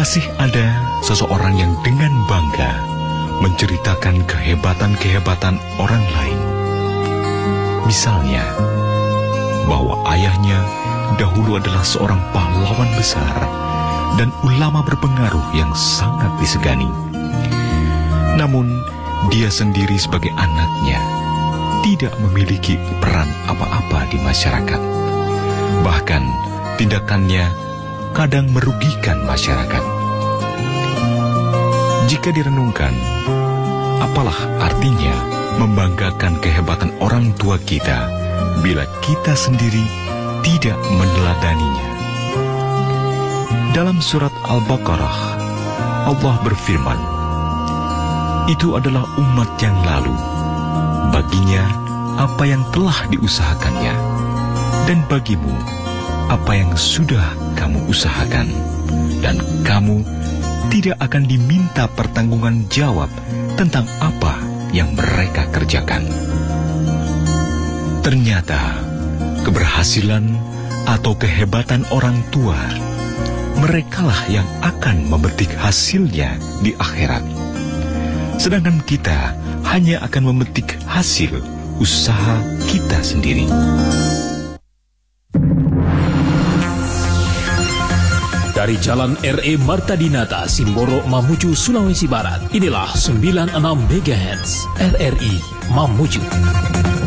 Masih ada seseorang yang dengan bangga menceritakan kehebatan-kehebatan orang lain. Misalnya, bahwa ayahnya dahulu adalah seorang pahlawan besar dan ulama berpengaruh yang sangat disegani. Namun, dia sendiri sebagai anaknya tidak memiliki peran apa-apa di masyarakat. Bahkan, tindakannya kadang merugikan masyarakat. Jika direnungkan, apalah artinya membanggakan kehebatan orang tua kita bila kita sendiri tidak meneladaninya? Dalam surat Al-Baqarah, Allah berfirman, "Itu adalah umat yang lalu. Baginya apa yang telah diusahakannya, dan bagimu apa yang sudah kamu usahakan, dan kamu tidak akan diminta pertanggungan jawab tentang apa yang mereka kerjakan." Ternyata keberhasilan atau kehebatan orang tua, merekalah yang akan memetik hasilnya di akhirat. Sedangkan kita hanya akan memetik hasil usaha kita sendiri. Dari Jalan R.E. Marta Dinata, Simboro, Mamuju, Sulawesi Barat, inilah 96 MHz RRI Mamuju.